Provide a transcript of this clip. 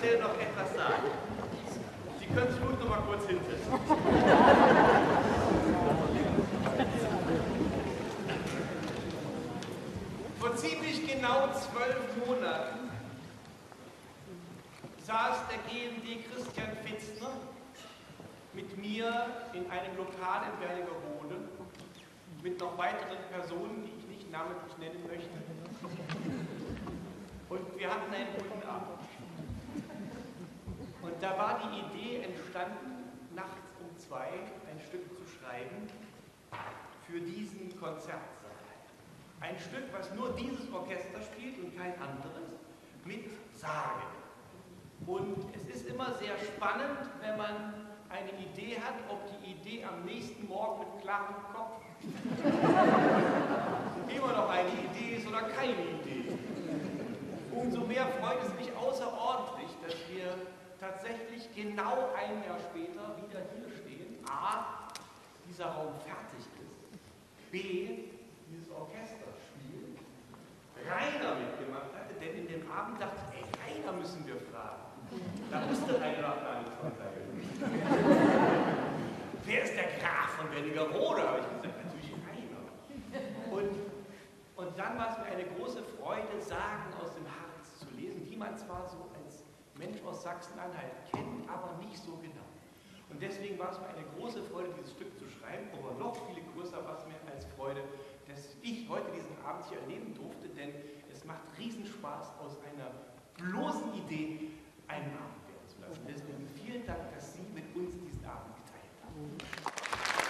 Stelle noch etwas sagen. Sie können sich gut noch mal kurz hinsetzen. Vor ziemlich genau 12 Monaten saß der GMD Christian Fitzner mit mir in einem Lokal in Wernigerode mit noch weiteren Personen, die ich nicht namentlich nennen möchte. Und wir hatten einen guten Abend. Und da war die Idee entstanden, nachts um 2 ein Stück zu schreiben für diesen Konzertsaal. Ein Stück, was nur dieses Orchester spielt und kein anderes, mit Sage. Und es ist immer sehr spannend, wenn man eine Idee hat, ob die Idee am nächsten Morgen mit klarem Kopf immer noch eine Idee ist oder keine Idee. Umso mehr freut es mich außerordentlich, dass wir tatsächlich genau ein Jahr später wieder hier stehen. A, dieser Raum fertig ist. B, dieses Orchesterspiel Rainer mitgemacht hatte, denn in dem Abend dachte ich, ey, Rainer müssen wir fragen. Da wusste Rainer noch gar nichts von sein. Wer ist der Graf von Wernigerode? Habe ich gesagt, natürlich Rainer. Und dann war es mir eine große Freude, Sagen aus dem Harz zu lesen, die man zwar so als Mensch aus Sachsen-Anhalt kennt, aber nicht so genau. Und deswegen war es mir eine große Freude, dieses Stück zu schreiben, aber noch viel größer war es mir als Freude, dass ich heute diesen Abend hier erleben durfte, denn es macht Riesenspaß, aus einer bloßen Idee einen Abend werden zu lassen. Deswegen